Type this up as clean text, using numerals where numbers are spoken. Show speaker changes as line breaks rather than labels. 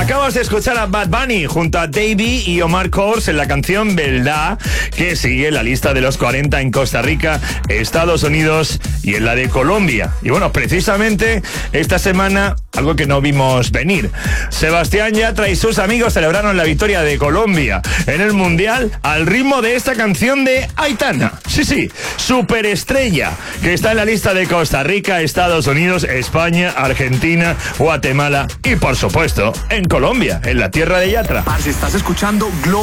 Acabas de escuchar a Bad Bunny junto a Davey y Omar Courtz en la canción Verdad, que sigue la lista de los 40 en Costa Rica, Estados Unidos y en la de Colombia. Y bueno, precisamente esta semana, algo que no vimos venir. Sebastián Yatra y sus amigos celebraron la victoria de Colombia en el Mundial al ritmo de esta canción de Aitana. Sí, superestrella, que está en la lista de Costa Rica, Estados Unidos, España, Argentina, Guatemala y por supuesto en Colombia, en la tierra de Yatra.
Estás escuchando